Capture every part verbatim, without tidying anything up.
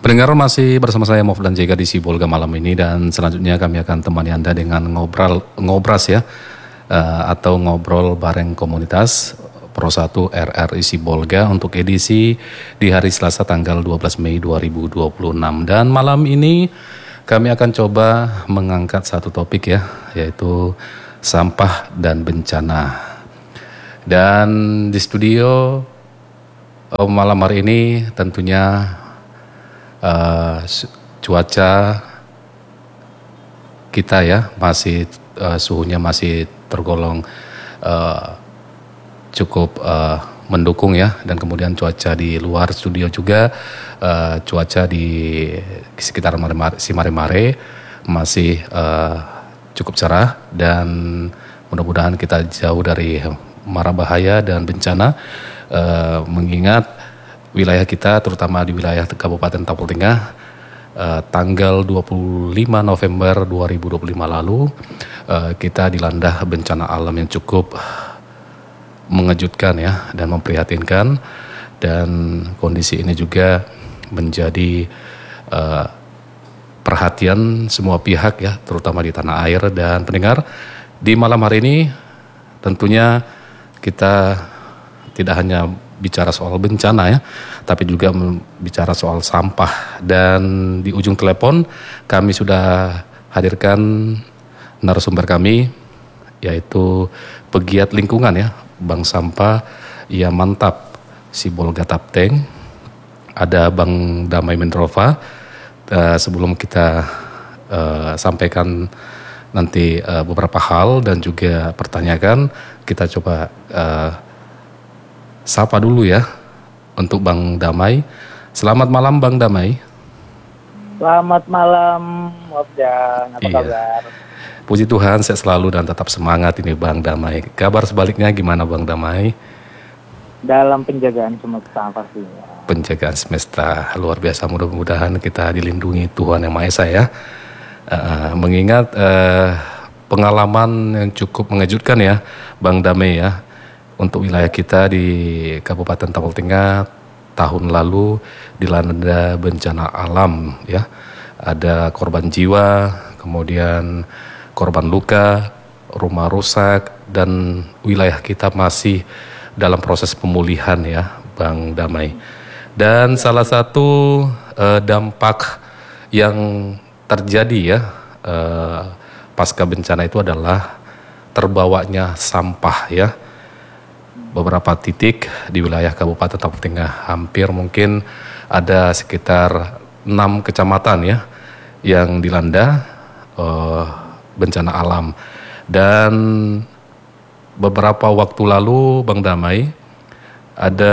Pendengar masih bersama saya Mofdan Jega di Sibolga malam ini, dan selanjutnya kami akan temani Anda dengan ngobrol ngobras ya uh, atau ngobrol bareng komunitas Pro satu R R I Sibolga untuk edisi di hari Selasa tanggal dua belas Mei dua ribu dua puluh enam. Dan malam ini kami akan coba mengangkat satu topik ya, yaitu sampah dan bencana. Dan di studio uh, malam hari ini tentunya Uh, cuaca kita ya masih uh, suhunya masih tergolong uh, cukup uh, mendukung ya, dan kemudian cuaca di luar studio juga uh, cuaca di, di sekitar Simare-Mare masih uh, cukup cerah, dan mudah-mudahan kita jauh dari mara bahaya dan bencana, uh, mengingat wilayah kita, terutama di wilayah Kabupaten Tapal Tengah, eh, tanggal dua puluh lima November dua ribu dua puluh lima lalu, eh, kita dilanda bencana alam yang cukup mengejutkan ya, dan memprihatinkan. Dan kondisi ini juga menjadi eh, perhatian semua pihak ya, terutama di tanah air. Dan pendengar, di malam hari ini tentunya kita tidak hanya bicara soal bencana ya, tapi juga bicara soal sampah. Dan di ujung telepon kami sudah hadirkan narasumber kami, yaitu pegiat lingkungan ya, Bank Sampah Ya Mantap Sibolga Tapteng. Ada Bang Damai Mendrova. Uh, sebelum kita uh, sampaikan nanti uh, beberapa hal dan juga pertanyakan, kita coba uh, sapa dulu ya untuk Bang Damai. Selamat malam Bang Damai. Selamat malam Mofdan, apa iya. kabar? Puji Tuhan, sehat selalu dan tetap semangat ini Bang Damai. Kabar sebaliknya gimana Bang Damai? Dalam penjagaan semesta pastinya. Penjagaan semesta luar biasa, mudah-mudahan kita dilindungi Tuhan Yang Maha Esa ya. Uh, mengingat uh, pengalaman yang cukup mengejutkan ya Bang Damai ya, untuk wilayah kita di Kabupaten Tapal Tengah tahun lalu dilanda bencana alam ya. Ada korban jiwa, kemudian korban luka, rumah rusak, dan wilayah kita masih dalam proses pemulihan ya Bang Damai. Dan salah satu uh, dampak yang terjadi ya uh, pasca bencana itu adalah terbawanya sampah ya. Beberapa titik di wilayah Kabupaten Tapal Tengah, hampir mungkin ada sekitar enam kecamatan ya yang dilanda uh, bencana alam. Dan beberapa waktu lalu Bang Damai, ada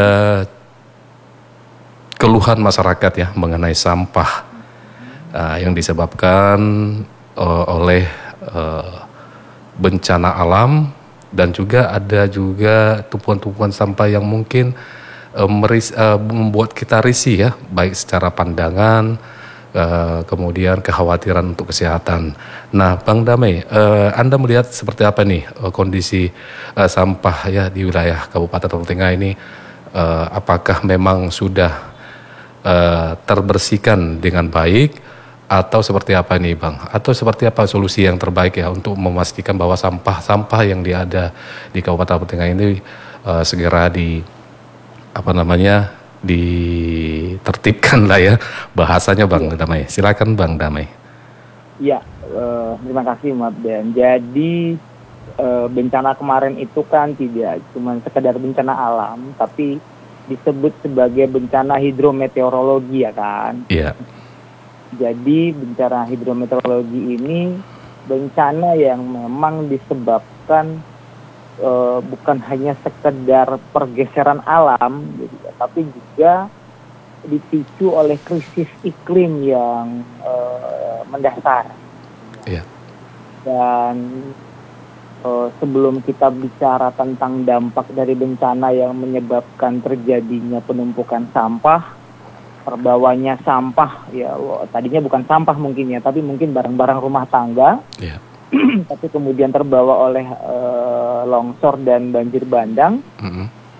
keluhan masyarakat ya mengenai sampah uh, yang disebabkan uh, oleh uh, bencana alam. Dan juga ada juga tumpuan-tumpuan sampah yang mungkin uh, meris, uh, membuat kita risih ya, baik secara pandangan, uh, kemudian kekhawatiran untuk kesehatan. Nah Bang Damai, uh, Anda melihat seperti apa nih uh, kondisi uh, sampah ya di wilayah Kabupaten Tapal Tengah ini? Uh, apakah memang sudah uh, terbersihkan dengan baik, atau seperti apa nih Bang? Atau seperti apa solusi yang terbaik ya untuk memastikan bahwa sampah-sampah yang ada di Kabupaten Tapal Tengah ini uh, segera di apa namanya ditertibkan lah ya bahasanya Bang ya. Damai. Silakan Bang Damai. Ya, uh, terima kasih Mas Dan. Jadi uh, bencana kemarin itu kan tidak cuma sekedar bencana alam, tapi disebut sebagai bencana hidrometeorologi ya kan? Iya. Jadi bencana hidrometeorologi ini bencana yang memang disebabkan e, bukan hanya sekedar pergeseran alam, gitu, tapi juga dipicu oleh krisis iklim yang e, mendasar. Iya. Dan e, sebelum kita bicara tentang dampak dari bencana yang menyebabkan terjadinya penumpukan sampah, terbawanya sampah ya, tadinya bukan sampah mungkin ya, tapi mungkin barang-barang rumah tangga, yeah. tapi kemudian terbawa oleh uh, longsor dan banjir bandang, mm-hmm.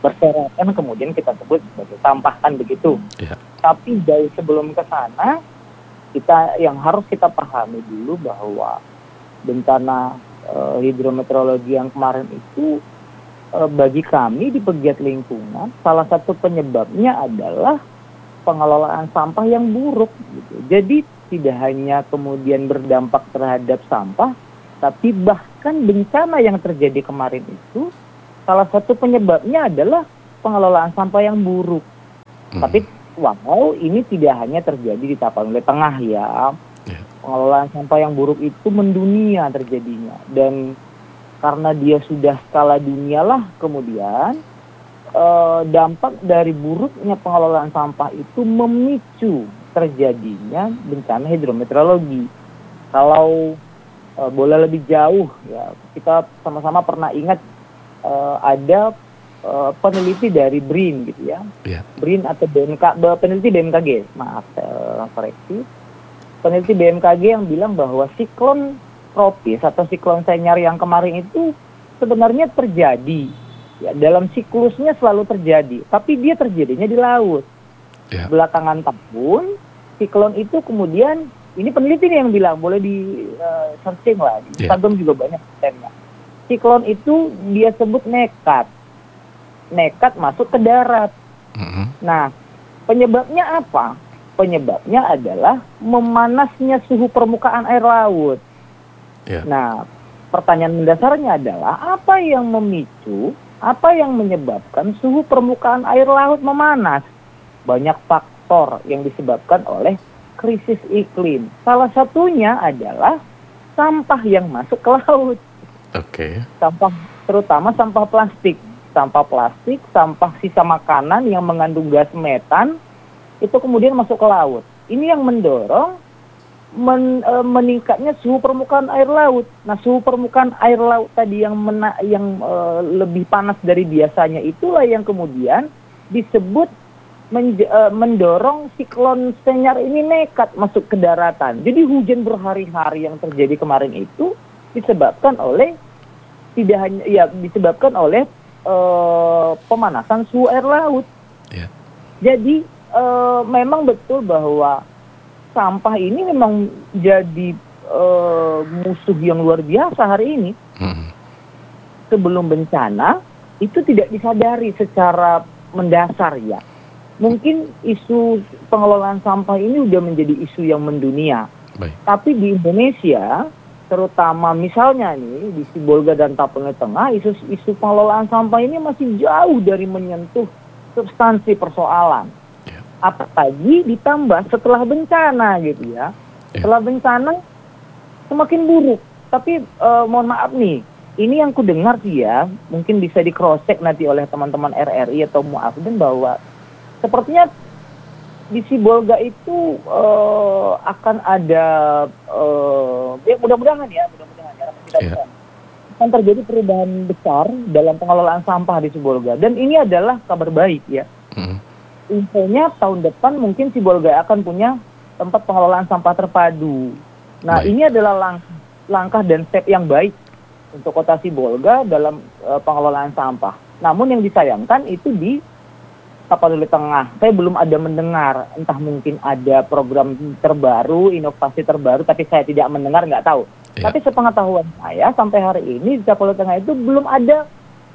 berserakan kemudian kita sebut sebagai sampah kan begitu. Yeah. Tapi jauh sebelum ke sana, kita yang harus kita pahami dulu bahwa bencana uh, hidrometeorologi yang kemarin itu uh, bagi kami di pegiat lingkungan salah satu penyebabnya adalah pengelolaan sampah yang buruk gitu. Jadi tidak hanya kemudian berdampak terhadap sampah, tapi bahkan bencana yang terjadi kemarin itu salah satu penyebabnya adalah pengelolaan sampah yang buruk. Hmm. Tapi wow, ini tidak hanya terjadi di Tapanuli Tengah ya. Yeah. Pengelolaan sampah yang buruk itu mendunia terjadinya. Dan karena dia sudah skala dunia lah kemudian eh, dampak dari buruknya pengelolaan sampah itu memicu terjadinya bencana hidrometeorologi. Kalau eh, boleh lebih jauh ya, kita sama-sama pernah ingat eh, ada eh, peneliti dari B R I N gitu ya. Yeah. B R I N atau B M K, peneliti B M K G, maaf saya koreksi. Peneliti B M K G yang bilang bahwa siklon tropis atau siklon Senyar yang kemarin itu sebenarnya terjadi ya, dalam siklusnya selalu terjadi, tapi dia terjadinya di laut. Yeah. Belakangan tahun siklon itu kemudian, ini peneliti nih yang bilang, boleh di uh, searching lah di Instagram. Yeah. Juga banyak kontennya. Siklon itu dia sebut nekat nekat masuk ke darat. Mm-hmm. Nah, penyebabnya apa? Penyebabnya adalah memanasnya suhu permukaan air laut. Yeah. Nah, pertanyaan mendasarnya adalah apa yang memicu, apa yang menyebabkan suhu permukaan air laut memanas? Banyak faktor yang disebabkan oleh krisis iklim. Salah satunya adalah sampah yang masuk ke laut. Oke. Okay. Sampah, terutama sampah plastik. Sampah plastik, sampah sisa makanan yang mengandung gas metan, itu kemudian masuk ke laut. Ini yang mendorong men, e, meningkatnya suhu permukaan air laut. Nah, suhu permukaan air laut tadi yang mena, yang e, lebih panas dari biasanya itulah yang kemudian disebut men, e, mendorong siklon Senyar ini nekat masuk ke daratan. Jadi hujan berhari-hari yang terjadi kemarin itu disebabkan oleh tidak hanya ya disebabkan oleh e, pemanasan suhu air laut. Yeah. Jadi Uh, memang betul bahwa sampah ini memang jadi uh, musuh yang luar biasa hari ini. Hmm. Sebelum bencana itu tidak disadari secara mendasar ya. Mungkin isu pengelolaan sampah ini sudah menjadi isu yang mendunia. Baik. Tapi di Indonesia, terutama misalnya nih di Sibolga dan Tapanuli Tengah, isu isu pengelolaan sampah ini masih jauh dari menyentuh substansi persoalan. Apalagi ditambah setelah bencana gitu ya. Setelah bencana semakin buruk. Tapi eh, mohon maaf nih, ini yang ku dengar sih ya, mungkin bisa di cross check nanti oleh teman-teman R R I atau Muafdin bahwa sepertinya di Sibolga itu eh, akan ada eh, ya mudah-mudahan ya, mudah-mudahan ya, yeah. akan terjadi perubahan besar dalam pengelolaan sampah di Sibolga. Dan ini adalah kabar baik ya. Mm. Infonya tahun depan mungkin Sibolga akan punya tempat pengelolaan sampah terpadu. Nah, baik. Ini adalah lang- langkah dan step yang baik untuk kota Sibolga dalam uh, pengelolaan sampah. Namun yang disayangkan itu di Tapanuli Tengah. Saya belum ada mendengar, entah mungkin ada program terbaru, inovasi terbaru, tapi saya tidak mendengar, nggak tahu. Ya. Tapi sepengetahuan saya sampai hari ini di Tapanuli Tengah itu belum ada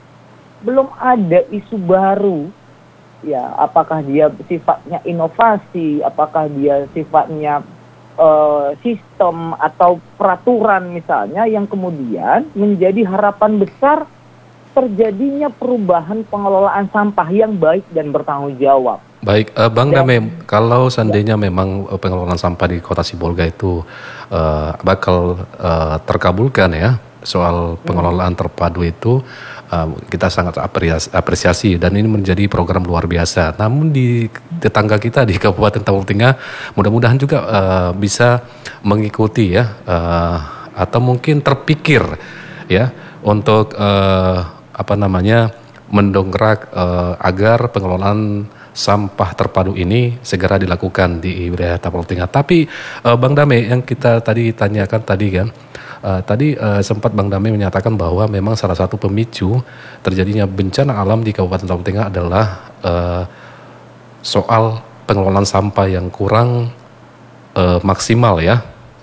belum ada isu baru. Ya, apakah dia sifatnya inovasi, apakah dia sifatnya uh, sistem atau peraturan misalnya yang kemudian menjadi harapan besar terjadinya perubahan pengelolaan sampah yang baik dan bertanggung jawab. Baik, uh, Bang Dame, kalau seandainya ya. memang pengelolaan sampah di Kota Sibolga itu uh, bakal uh, terkabulkan ya, soal pengelolaan hmm. terpadu itu, Uh, kita sangat apresiasi dan ini menjadi program luar biasa. Namun di tetangga kita di Kabupaten Tapanuli Tengah mudah-mudahan juga uh, bisa mengikuti ya uh, atau mungkin terpikir ya untuk uh, apa namanya mendongkrak uh, agar pengelolaan sampah terpadu ini segera dilakukan di wilayah Tapal Tengah. Tapi uh, Bang Dame, yang kita tadi tanyakan tadi kan, uh, tadi uh, sempat Bang Dame menyatakan bahwa memang salah satu pemicu terjadinya bencana alam di Kabupaten Tapal Tengah adalah uh, soal pengelolaan sampah yang kurang uh, maksimal ya.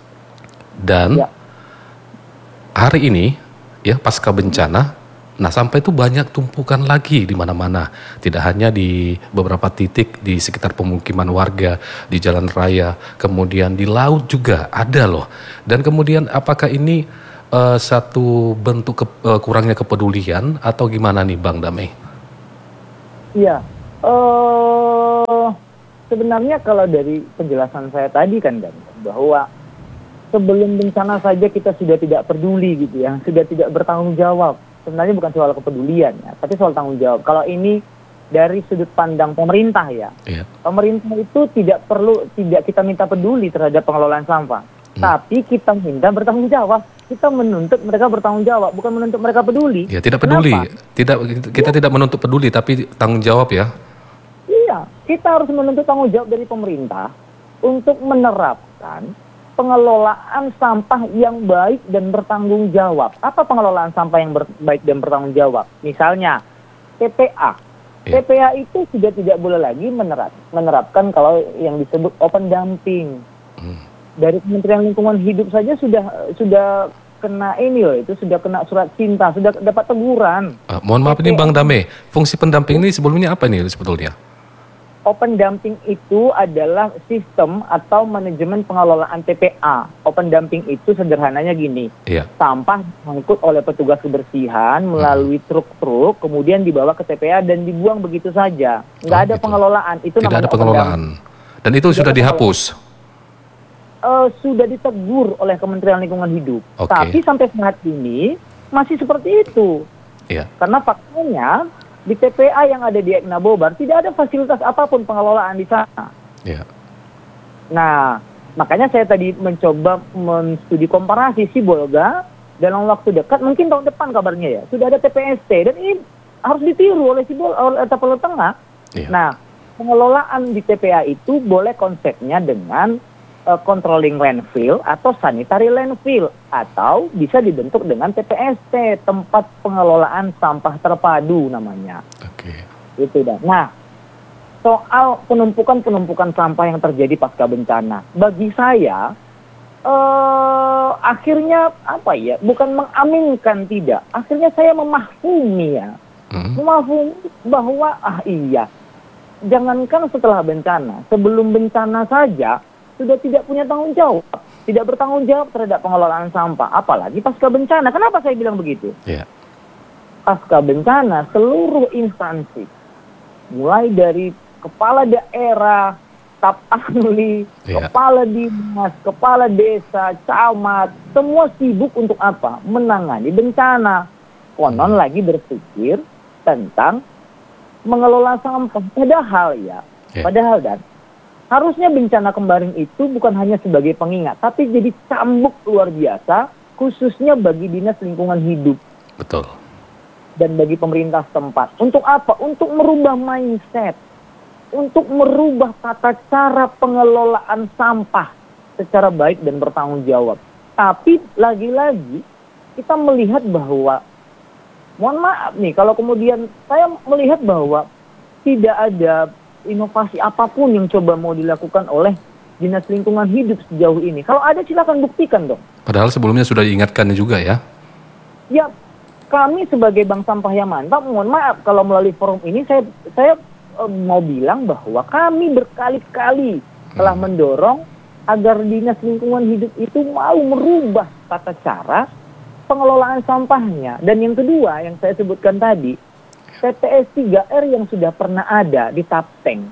Dan ya. hari ini ya pasca bencana, nah sampah itu banyak tumpukan lagi di mana-mana. Tidak hanya di beberapa titik di sekitar pemukiman warga, di jalan raya, kemudian di laut juga ada loh. Dan kemudian apakah ini uh, satu bentuk ke, uh, kurangnya kepedulian atau gimana nih Bang Dame? Iya, uh, sebenarnya kalau dari penjelasan saya tadi kan, kan bahwa sebelum bencana saja kita sudah tidak peduli gitu ya, sudah tidak bertanggung jawab. Sebenarnya bukan soal kepedulian ya, tapi soal tanggung jawab. Kalau ini dari sudut pandang pemerintah ya, yeah. pemerintah itu tidak perlu, tidak kita minta peduli terhadap pengelolaan sampah, hmm. tapi kita minta bertanggung jawab. Kita menuntut mereka bertanggung jawab, bukan menuntut mereka peduli. Ya, tidak peduli, Kenapa? tidak kita ya. tidak menuntut peduli, tapi tanggung jawab ya. Iya, kita harus menuntut tanggung jawab dari pemerintah untuk menerapkan pengelolaan sampah yang baik dan bertanggung jawab. Apa pengelolaan sampah yang ber- baik dan bertanggung jawab? Misalnya T P A. Yeah. T P A itu sudah tidak boleh lagi menerap, menerapkan kalau yang disebut open dumping. Hmm. Dari Kementerian Lingkungan Hidup saja sudah sudah kena ini loh, itu sudah kena surat cinta, sudah dapat teguran. Uh, mohon maaf T P A. Ini Bang Dame, fungsi pendamping ini sebelumnya apa nih sebetulnya? Open dumping itu adalah sistem atau manajemen pengelolaan T P A. Open dumping itu sederhananya gini, iya. sampah diangkut oleh petugas kebersihan melalui hmm. truk-truk, kemudian dibawa ke T P A dan dibuang begitu saja. Nggak oh, ada gitu. pengelolaan. Itu Tidak ada pengelolaan. Dan itu Tidak sudah dihapus? Uh, sudah ditegur oleh Kementerian Lingkungan Hidup. Okay. Tapi sampai saat ini masih seperti itu. Iya. Karena faktanya di T P A yang ada di Ekna Bobar tidak ada fasilitas apapun pengelolaan di sana. Yeah. Nah, makanya saya tadi mencoba menstudi komparasi Sibolga dalam waktu dekat, mungkin tahun depan kabarnya ya, sudah ada T P S T dan ini harus ditiru oleh Sibol oleh Tapal Tengah. Yeah. Nah, pengelolaan di T P A itu boleh konsepnya dengan uh, controlling landfill atau sanitary landfill, atau bisa dibentuk dengan T P S T, tempat pengelolaan sampah terpadu namanya. Oke. Okay. Itu dah. Nah, soal penumpukan-penumpukan sampah yang terjadi pasca bencana, bagi saya uh, akhirnya apa ya? Bukan mengaminkan, tidak. Akhirnya saya memahami ya, hmm. memahami bahwa ah iya, jangankan setelah bencana, sebelum bencana saja sudah tidak punya tanggung jawab, tidak bertanggung jawab terhadap pengelolaan sampah, apalagi pasca bencana. Kenapa saya bilang begitu? Yeah. Pasca bencana, seluruh instansi, mulai dari kepala daerah, staf ahli, yeah. kepala dinas, kepala desa, camat, semua sibuk untuk apa? Menangani bencana. Konon hmm. lagi berpikir tentang mengelola sampah. Padahal ya, yeah. padahal dan harusnya bencana kemarin itu bukan hanya sebagai pengingat, tapi jadi cambuk luar biasa, khususnya bagi Dinas Lingkungan Hidup. Betul. Dan bagi pemerintah setempat. Untuk apa? Untuk merubah mindset. Untuk merubah tata cara pengelolaan sampah secara baik dan bertanggung jawab. Tapi lagi-lagi kita melihat bahwa, mohon maaf nih, kalau kemudian saya melihat bahwa tidak ada inovasi apapun yang coba mau dilakukan oleh Dinas Lingkungan Hidup sejauh ini. Kalau ada silakan buktikan dong. Padahal sebelumnya sudah diingatkan juga ya. Ya, kami sebagai Bank Sampah yang Mantap, mohon maaf kalau melalui forum ini saya saya eh, mau bilang bahwa kami berkali-kali telah hmm. mendorong agar Dinas Lingkungan Hidup itu mau merubah tata cara pengelolaan sampahnya. Dan yang kedua yang saya sebutkan tadi, T P S tiga R yang sudah pernah ada di Tapteng.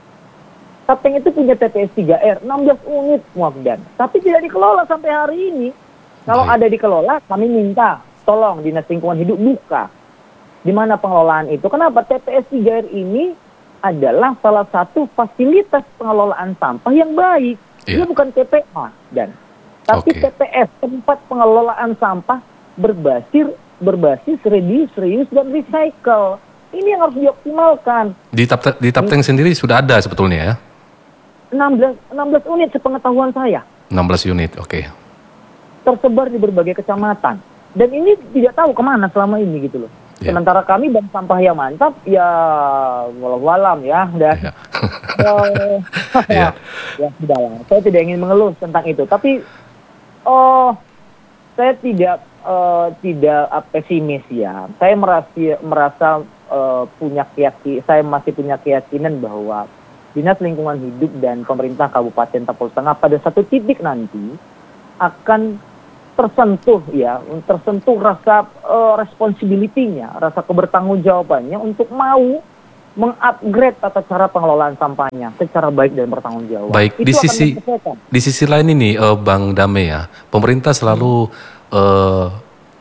Tapteng itu punya T P S tiga R, enam belas unit Muafdan. Tapi tidak dikelola sampai hari ini. Kalau Baik. ada dikelola, kami minta, tolong Dinas Lingkungan Hidup buka. Di mana pengelolaan itu? Kenapa? T P S tiga R ini adalah salah satu fasilitas pengelolaan sampah yang baik. Yeah. Dia bukan T P A, dan tapi okay. T P S, tempat pengelolaan sampah berbasis berbasis reduce, reuse, dan recycle. Ini yang harus dioptimalkan. Di Tapteng, di Tapteng sendiri sudah ada sebetulnya ya? enam belas, enam belas unit sepengetahuan saya. enam belas unit, oke. Okay. Tersebar di berbagai kecamatan. Dan ini tidak tahu kemana selama ini gitu loh. Yeah. Sementara kami bank sampah yang mantap, ya walau-walam ya. Dan, yeah. uh, yeah. ya sudah lah. Saya tidak ingin mengeluh tentang itu. Tapi oh, saya tidak uh, tidak uh, pesimis ya. Saya merasa, merasa uh, punya keyakinan, saya masih punya keyakinan bahwa Dinas Lingkungan Hidup dan pemerintah Kabupaten Tapal Tengah pada satu titik nanti akan tersentuh ya, tersentuh rasa uh, responsibility-nya, rasa kebertanggungjawabannya untuk mau mengupgrade tata cara pengelolaan sampahnya secara baik dan bertanggung jawab. Baik, itu di sisi di sisi lain ini uh, Bang Dame ya, pemerintah selalu uh,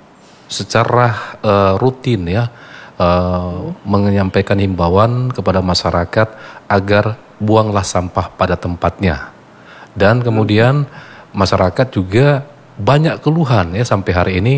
secara uh, rutin ya uh, hmm. menyampaikan himbauan kepada masyarakat agar buanglah sampah pada tempatnya. Dan kemudian masyarakat juga banyak keluhan ya sampai hari ini,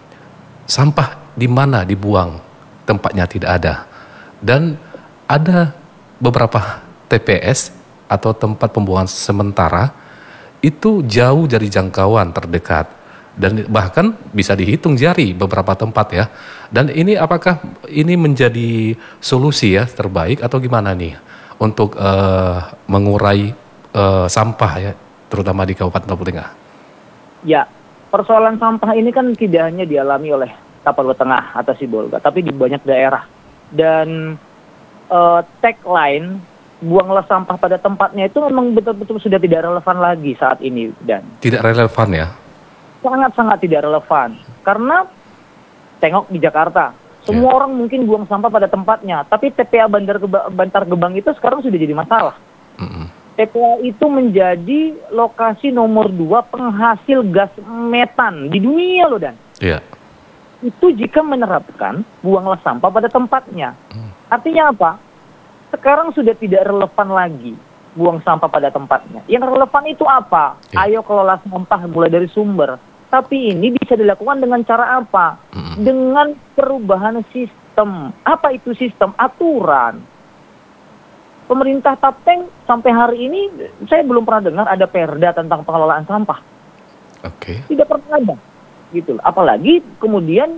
sampah di mana dibuang, tempatnya tidak ada. Dan ada beberapa T P S atau tempat pembuangan sementara itu jauh dari jangkauan terdekat. Dan bahkan bisa dihitung jari beberapa tempat ya. Dan ini apakah ini menjadi solusi ya terbaik atau gimana nih untuk uh, mengurai uh, sampah ya, terutama di Kabupaten Tapal Tengah? Ya, persoalan sampah ini kan tidak hanya dialami oleh Tapal Tengah atau Sibolga, tapi di banyak daerah. Dan uh, tagline buanglah sampah pada tempatnya itu memang betul-betul sudah tidak relevan lagi saat ini, dan tidak relevan ya? Sangat-sangat tidak relevan. Karena tengok di Jakarta, semua yeah. orang mungkin buang sampah pada tempatnya, tapi T P A Bantar Gebang, Bantar Gebang itu sekarang sudah jadi masalah. Mm-hmm. T P A itu menjadi lokasi nomor dua penghasil gas metan di dunia loh, Dan. Iya. Yeah. Itu jika menerapkan buanglah sampah pada tempatnya. Mm. Artinya apa? Sekarang sudah tidak relevan lagi buang sampah pada tempatnya. Yang relevan itu apa? Yeah. Ayo kelola sampah mulai dari sumber. Tapi ini bisa dilakukan dengan cara apa? Mm. Dengan perubahan sistem. Apa itu sistem? Aturan. Pemerintah Tapteng sampai hari ini saya belum pernah dengar ada perda tentang pengelolaan sampah. Oke. Okay. Tidak pernah ada, gitu. Apalagi kemudian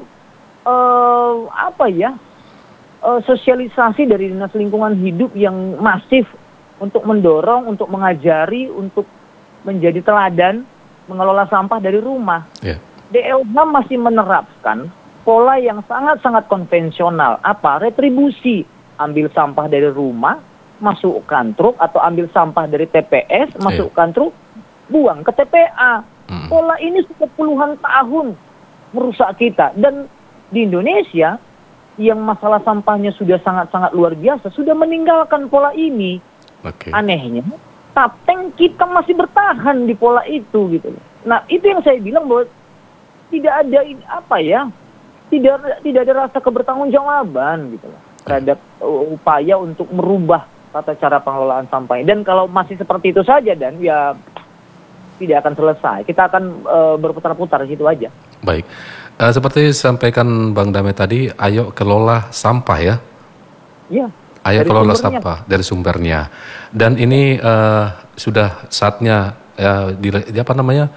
uh, apa ya uh, sosialisasi dari Dinas Lingkungan Hidup yang masif untuk mendorong, untuk mengajari, untuk menjadi teladan mengelola sampah dari rumah. Yeah. D L H masih menerapkan pola yang sangat-sangat konvensional. Apa? Retribusi. Ambil sampah dari rumah, masukkan truk, atau ambil sampah dari T P S, masukkan yeah. truk, buang ke T P A. Mm. Pola ini sudah puluhan tahun merusak kita. Dan di Indonesia, yang masalah sampahnya sudah sangat-sangat luar biasa, sudah meninggalkan pola ini. Okay. Anehnya, Tapteng kita masih bertahan di pola itu gitu. Nah, itu yang saya bilang bahwa tidak ada apa ya, tidak tidak ada rasa kebertanggungjawaban gitu loh terhadap uh, upaya untuk merubah tata cara pengelolaan sampah. Dan kalau masih seperti itu saja, dan ya tidak akan selesai. Kita akan uh, berputar-putar di situ aja. Baik, uh, seperti sampaikan Bang Dame tadi, ayo kelola sampah ya. Iya. Ayo kelola sampah dari sumbernya. Dan ini uh, sudah saatnya uh, di, di apa namanya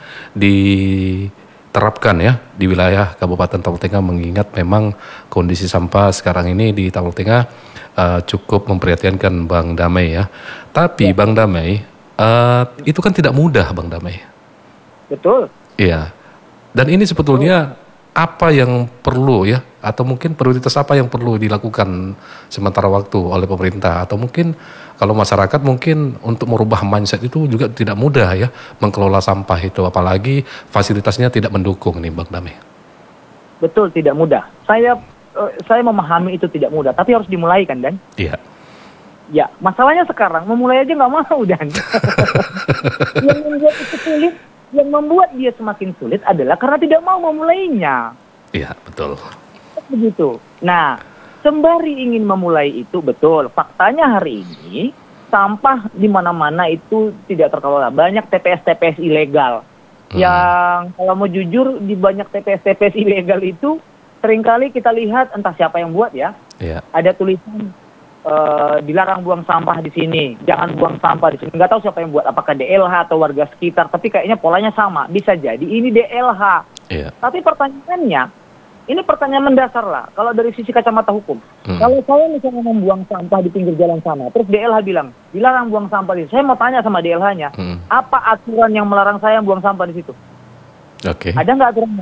diterapkan ya di wilayah Kabupaten Tapal Tengah, mengingat memang kondisi sampah sekarang ini di Tapal Tengah uh, cukup memprihatinkan Bang Dame ya. Tapi ya. Bang Dame, uh, itu kan tidak mudah Bang Dame. Betul. Iya. Dan ini sebetulnya apa yang perlu ya, atau mungkin prioritas apa yang perlu dilakukan sementara waktu oleh pemerintah, atau mungkin kalau masyarakat mungkin untuk merubah mindset itu juga tidak mudah ya, mengelola sampah itu, apalagi fasilitasnya tidak mendukung nih Bang Dame. Betul, tidak mudah. Saya uh, saya memahami itu tidak mudah, tapi harus dimulai kan, Dan? Iya. Ya, masalahnya sekarang memulai aja nggak mau, Dan. Yang membuat itu sulit, yang membuat dia semakin sulit adalah karena tidak mau memulainya. Iya, betul. Begitu. Nah, sembari ingin memulai itu, betul. Faktanya hari ini sampah di mana-mana itu tidak terkelola. Banyak T P S T P S ilegal. Hmm. Yang kalau mau jujur, di banyak T P S T P S ilegal itu seringkali kita lihat entah siapa yang buat ya, Iya. ada tulisan eh, dilarang buang sampah di sini, jangan buang sampah di sini. Nggak tahu siapa yang buat, apakah D L H atau warga sekitar, tapi kayaknya polanya sama. Bisa jadi ini D L H. Iya. Tapi pertanyaannya, ini pertanyaan mendasar lah, kalau dari sisi kacamata hukum. Hmm. Kalau saya misalnya membuang sampah di pinggir jalan sana, terus D L H bilang, dilarang buang sampah di situ. Saya mau tanya sama D L H-nya, Hmm. apa aturan yang melarang saya buang sampah di situ? Oke. Ada nggak aturannya?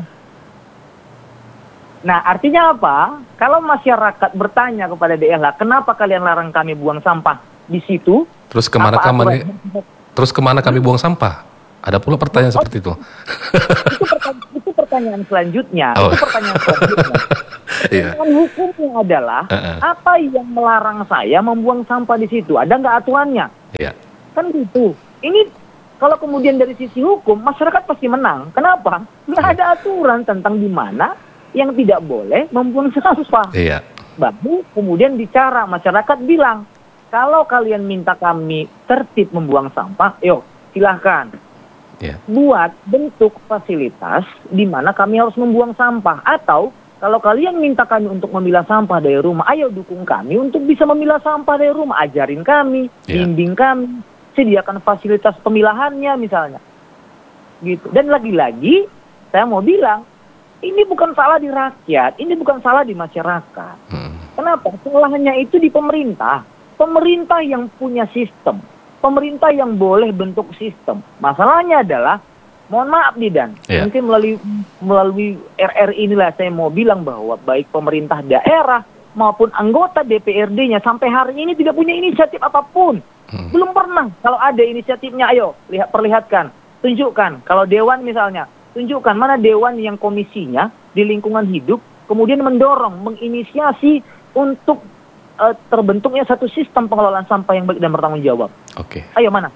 Nah, artinya apa? Kalau masyarakat bertanya kepada D L H, kenapa kalian larang kami buang sampah di situ? Terus kemana Apa kami? aturan? Terus kemana kami buang sampah? Ada pula pertanyaan Oh, seperti itu. Itu pertanyaan, itu pertanyaan selanjutnya. Oh. Itu pertanyaan selanjutnya. Iya. Pertanyaan hukumnya adalah, Uh-uh. apa yang melarang saya membuang sampah di situ? Ada nggak aturannya? Iya. Kan gitu. Ini kalau kemudian dari sisi hukum, masyarakat pasti menang. Kenapa? Nggak ada aturan tentang di mana yang tidak boleh membuang sampah. Iya. Baru kemudian bicara, masyarakat bilang, kalau kalian minta kami tertib membuang sampah, yuk silahkan. Iya. Buat bentuk fasilitas di mana kami harus membuang sampah. Atau kalau kalian minta kami untuk memilah sampah dari rumah, ayo dukung kami untuk bisa memilah sampah dari rumah. Ajarin kami, Iya. bimbing kami, sediakan fasilitas pemilahannya misalnya. Gitu. Dan lagi-lagi, saya mau bilang, ini bukan salah di rakyat, ini bukan salah di masyarakat. Hmm. Kenapa? Salahnya itu di pemerintah. Pemerintah yang punya sistem. Pemerintah yang boleh bentuk sistem. Masalahnya adalah, mohon maaf nih Dan, Iya. mungkin melalui melalui R R inilah saya mau bilang bahwa baik pemerintah daerah maupun anggota D P R D-nya sampai hari ini tidak punya inisiatif apapun. Hmm. Belum pernah. Kalau ada inisiatifnya, ayo lihat perlihatkan, tunjukkan. Kalau dewan misalnya, tunjukkan mana dewan yang komisinya di lingkungan hidup kemudian mendorong, menginisiasi untuk uh, terbentuknya satu sistem pengelolaan sampah yang baik dan bertanggung jawab. Oke. Ayo mana?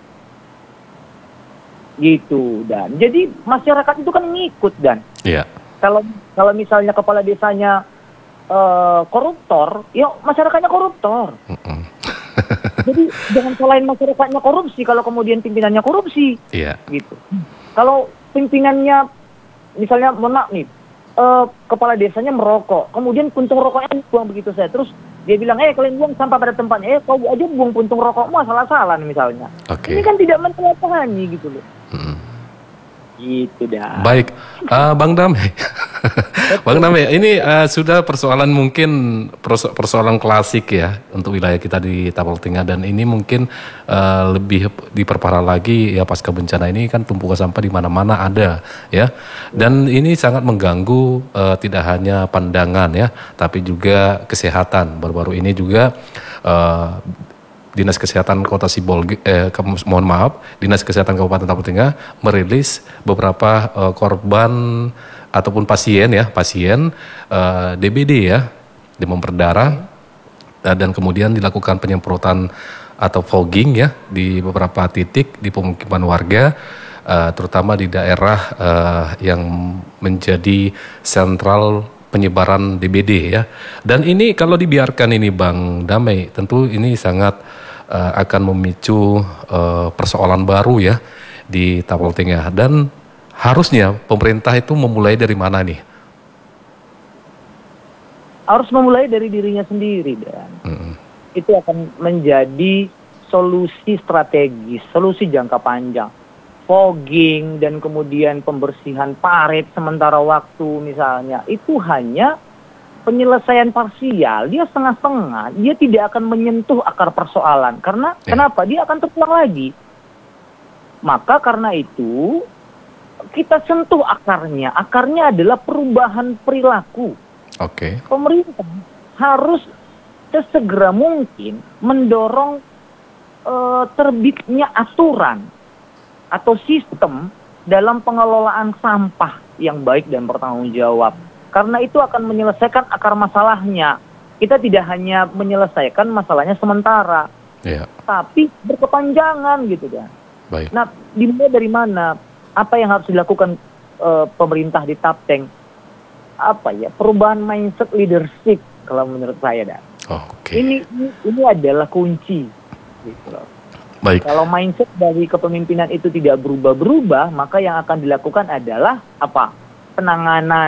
Gitu. Dan jadi masyarakat itu kan ngikut Dan. Iya. Kalau kalau misalnya kepala desanya uh, koruptor, ya masyarakatnya koruptor. Mm-mm. Jadi jangan salahin masyarakatnya korupsi kalau kemudian pimpinannya korupsi. Iya. Gitu. Kalau pimpinannya misalnya mohon maaf nih, eh, kepala desanya merokok, kemudian puntung rokoknya buang begitu saja, terus dia bilang, eh kalian buang sampah pada tempatnya, eh kau aja buang puntung rokokmu asal-asalan misalnya. Oke. Ini kan tidak mentelatani gitu loh. Mm. Gitu dah. Baik, uh, Bang Damai. Bang Damai, ini uh, sudah persoalan mungkin perso- persoalan klasik ya untuk wilayah kita di Tapal Tengah, dan ini mungkin uh, lebih diperparah lagi ya pasca bencana ini kan tumpukan sampah di mana-mana ada ya, dan ini sangat mengganggu uh, tidak hanya pandangan ya, tapi juga kesehatan. Baru-baru ini juga uh, Dinas Kesehatan Kota Sibolga, eh, ke- mohon maaf, Dinas Kesehatan Kabupaten Tapal Tengah merilis beberapa eh, korban ataupun pasien ya, pasien eh, D B D ya, demam berdarah, eh, dan kemudian dilakukan penyemprotan atau fogging ya di beberapa titik di pemukiman warga, eh, terutama di daerah eh, yang menjadi sentral penyebaran D B D ya. Dan ini kalau dibiarkan ini Bang Damai, tentu ini sangat uh, akan memicu uh, persoalan baru ya di Tapal Tengah. Dan harusnya pemerintah itu memulai dari mana nih? Harus memulai dari dirinya sendiri dan Mm-mm. itu akan menjadi solusi strategis, solusi jangka panjang. Fogging dan kemudian pembersihan parit sementara waktu misalnya, itu hanya penyelesaian parsial, dia setengah-setengah, dia tidak akan menyentuh akar persoalan. Karena Ya. kenapa? Dia akan terulang lagi. Maka karena itu kita sentuh akarnya. Akarnya adalah perubahan perilaku. Oke. Pemerintah harus sesegera mungkin mendorong eh, terbitnya aturan atau sistem dalam pengelolaan sampah yang baik dan bertanggung jawab. Karena itu akan menyelesaikan akar masalahnya. Kita tidak hanya menyelesaikan masalahnya sementara, Ya. tapi berkepanjangan gitu kan. Baik. Nah, dimulai dari mana? Apa yang harus dilakukan eh, pemerintah di Tapteng? Apa ya? Perubahan mindset leadership kalau menurut saya dah. Oke. Ini, ini ini adalah kunci. Gitu loh. Baik. Kalau mindset dari kepemimpinan itu tidak berubah-berubah, maka yang akan dilakukan adalah apa? Penanganan,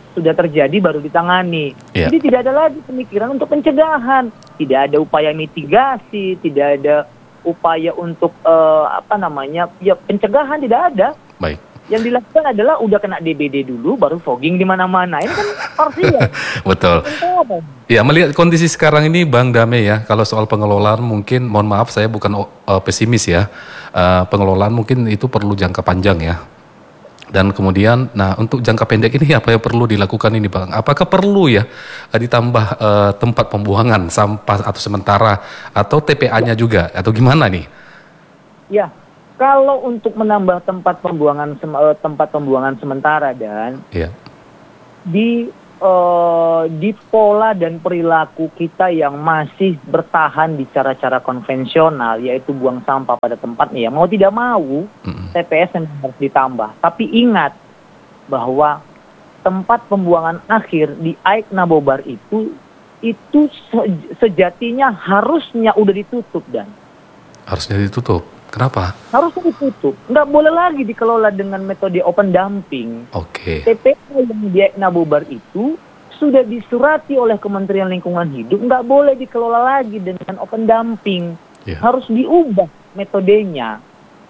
sudah terjadi baru ditangani. Yeah. Jadi tidak ada lagi pemikiran untuk pencegahan, tidak ada upaya mitigasi, tidak ada upaya untuk uh, apa namanya ya pencegahan, tidak ada. Baik. Yang dilakukan adalah udah kena D B D dulu, baru fogging di mana-mana. Ini kan parsial. Betul. Ya, melihat kondisi sekarang ini, Bang Damai ya, kalau soal pengelolaan mungkin, mohon maaf saya bukan uh, pesimis ya, uh, pengelolaan mungkin itu perlu jangka panjang ya. Dan kemudian, nah untuk jangka pendek ini apa yang perlu dilakukan ini, Bang? Apakah perlu ya uh, ditambah uh, tempat pembuangan sampah atau sementara, atau T P A-nya juga, atau gimana nih? Ya. Kalau untuk menambah tempat pembuangan tempat pembuangan sementara dan yeah. di uh, di pola dan perilaku kita yang masih bertahan di cara-cara konvensional, yaitu buang sampah pada tempatnya, ya mau tidak mau mm-hmm. T P S yang harus ditambah. Tapi ingat bahwa tempat pembuangan akhir di Aik Nabobar itu itu sejatinya harusnya udah ditutup dan harusnya ditutup. Kenapa? Harusnya ditutup. Nggak boleh lagi dikelola dengan metode open dumping. Oke. T P A yang di Nabobar itu sudah disurati oleh Kementerian Lingkungan Hidup, nggak boleh dikelola lagi dengan open dumping. Yeah. Harus diubah metodenya.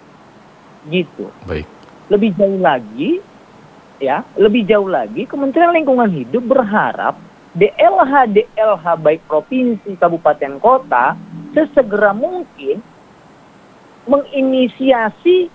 Gitu. Baik. Lebih jauh lagi, ya, lebih jauh lagi, Kementerian Lingkungan Hidup berharap D L H D L H baik provinsi, kabupaten, kota sesegera mungkin menginisiasi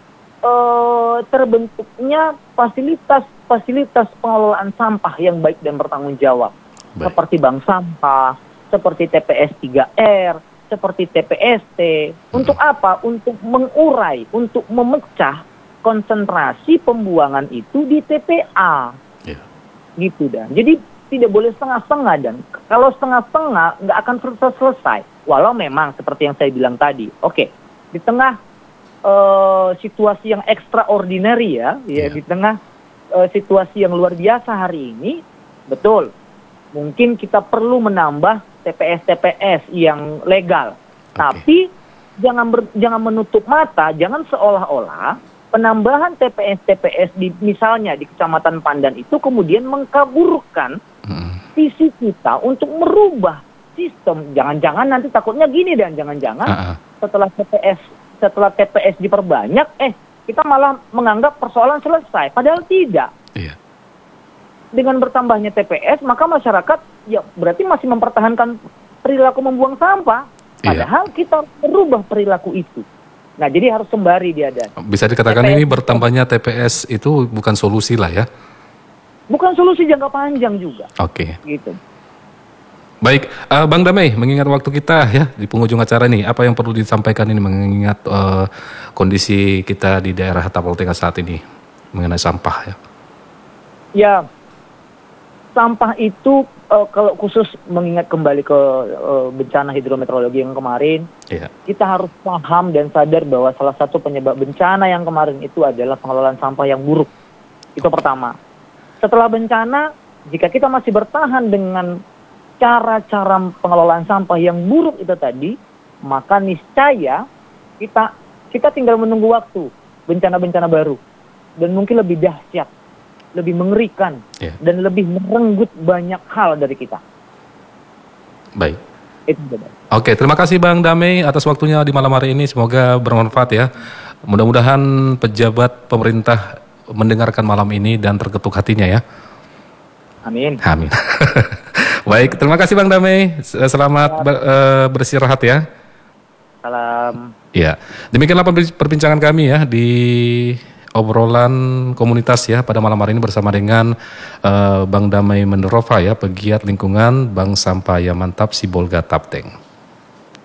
uh, terbentuknya fasilitas-fasilitas pengelolaan sampah yang baik dan bertanggung jawab. Baik. Seperti bank sampah, seperti T P S tiga R, seperti T P S T. Hmm. Untuk apa? Untuk mengurai, untuk memecah konsentrasi pembuangan itu di T P A. Yeah. Gitu dan. Jadi tidak boleh setengah-setengah dan kalau setengah-setengah nggak akan selesai-selesai. Walau memang seperti yang saya bilang tadi. Oke. Okay. Di tengah uh, situasi yang extraordinary ya, yeah. ya di tengah uh, situasi yang luar biasa hari ini, betul, mungkin kita perlu menambah T P S T P S yang legal. Okay. Tapi jangan ber, jangan menutup mata, jangan seolah-olah penambahan T P S T P S di misalnya di Kecamatan Pandan itu kemudian mengkaburkan hmm. visi kita untuk merubah sistem. Jangan-jangan nanti takutnya gini dan jangan-jangan uh-uh. setelah T P S setelah T P S diperbanyak, eh kita malah menganggap persoalan selesai. Padahal tidak. Iya. Dengan bertambahnya T P S, maka masyarakat ya berarti masih mempertahankan perilaku membuang sampah. Padahal iya. kita merubah perilaku itu. Nah, jadi harus sembari dia dan. Bisa dikatakan T P S ini bertambahnya T P S itu bukan solusi lah ya? Bukan solusi jangka panjang juga. Oke. Okay. Gitu. Baik, uh, Bang Damai, mengingat waktu kita ya di penghujung acara nih, apa yang perlu disampaikan ini mengingat uh, kondisi kita di daerah Tapal-Tengah saat ini mengenai sampah ya? Ya, sampah itu uh, kalau khusus mengingat kembali ke uh, bencana hidrometeorologi yang kemarin, yeah. kita harus paham dan sadar bahwa salah satu penyebab bencana yang kemarin itu adalah pengelolaan sampah yang buruk. Itu pertama. Setelah bencana, jika kita masih bertahan dengan cara-cara pengelolaan sampah yang buruk itu tadi, maka niscaya kita kita tinggal menunggu waktu bencana-bencana baru dan mungkin lebih dahsyat, lebih mengerikan yeah. dan lebih merenggut banyak hal dari kita. Baik. Itu benar. Oke, terima kasih Bang Damai atas waktunya di malam hari ini. Semoga bermanfaat ya. Mudah-mudahan pejabat pemerintah mendengarkan malam ini dan terketuk hatinya ya. Amin. Amin. Baik, terima kasih Bang Damai. Selamat ber, uh, beristirahat ya. Salam. Ya, demikianlah perbincangan kami ya di obrolan komunitas ya pada malam hari ini bersama dengan uh, Bang Damai Menderova ya, pegiat lingkungan Bank Sampah Ya Mantap Sibolga Tapteng.